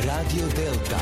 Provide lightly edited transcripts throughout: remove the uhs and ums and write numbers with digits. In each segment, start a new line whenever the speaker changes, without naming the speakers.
Radio Delta.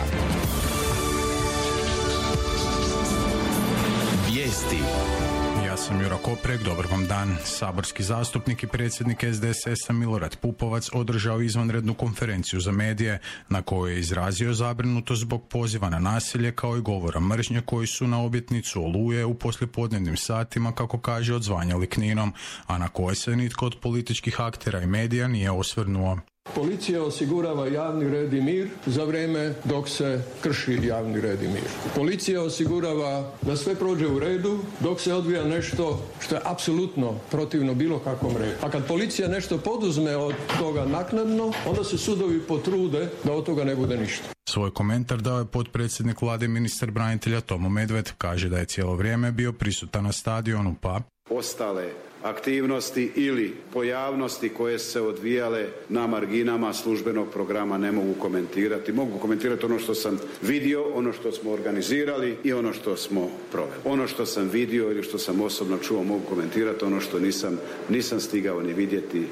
Vijesti.
Ja sam Jura Koprek, dobar vam dan. Saborski zastupnik i predsjednik SDSS-a Milorad Pupovac održao izvanrednu konferenciju za medije na kojoj je izrazio zabrinutost zbog poziva na nasilje kao i govora mržnje koji su na obljetnicu Oluje u poslijepodnevnim satima, kako kaže, odzvanjali Kninom, a na koje se nitko od političkih aktera i medija nije osvrnuo.
Policija osigurava javni red i mir za vrijeme dok se krši javni red i mir. Policija osigurava da sve prođe u redu dok se odvija nešto što je apsolutno protivno bilo kakvom redu. A kad policija nešto poduzme od toga naknadno, onda se sudovi potrude da od toga ne bude ništa.
Svoj komentar dao je potpredsjednik vlade, ministar branitelja Tomo Medved. Kaže da je cijelo vrijeme bio prisutan na stadionu, pa
ostale aktivnosti ili pojavnosti koje se odvijale na marginama službenog programa ne mogu komentirati. Mogu komentirati ono što sam vidio, ono što smo organizirali i ono što smo proveli. Ono što sam vidio ili što sam osobno čuo mogu komentirati, ono što nisam stigao ni vidjeti,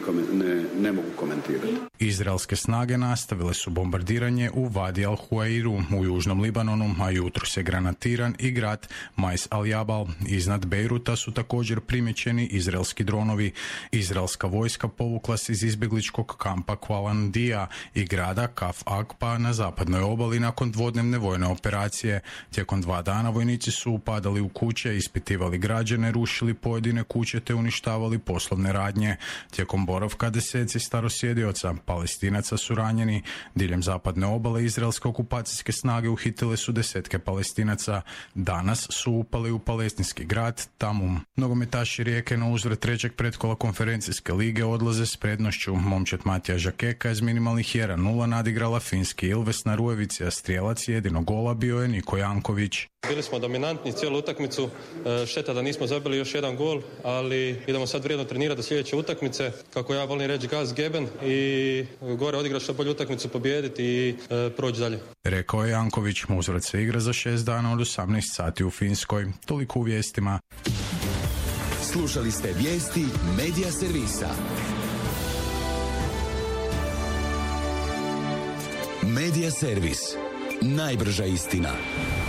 ne mogu komentirati.
Izraelske snage nastavile su bombardiranje u Vadi al-Huairu u južnom Libanonu, a jutros je granatiran i grad Mais al-Jabal. Iznad Bejruta su također primjećeni izraelski dronovi. Izraelska vojska povukla se iz izbjegličkog kampa Kvalandija i grada Kaf Akpa na zapadnoj obali nakon dvodnevne vojne operacije. Tijekom 2 dana vojnici su upadali u kuće, ispitivali građane, rušili pojedine kuće te uništavali poslovne radnje. Tijekom boravka deseci starosjedioca Palestinaca su ranjeni. Diljem zapadne obale izraelske okupacijske snage uhitile su desetke Palestinaca. Danas su upali u palestinski grad Tamum. Nogometaši Rijeke na uzvrat trećeg pretkola konferencijske lige odlaze s prednošću. Momčad Matija Žakeka je iz minimalnih 1-0 nadigrala finski Ilves na Rujevici, a strijelac jedinog gola bio je Niko Janković.
Bili smo dominantni cijelu utakmicu, šteta da nismo zabili još jedan gol, ali idemo sad vrijedno trenirati do sljedeće utakmice, kako ja volim reći gas geben, i gore odigrati što bolju utakmicu, pobijediti i proći dalje.
Rekao je Janković. Uzvrat se igra za 6 dana od 18 sati u Finskoj. Toliko u vijestima.
Slušali ste vijesti Medija servisa. Medija servis. Najbrža istina.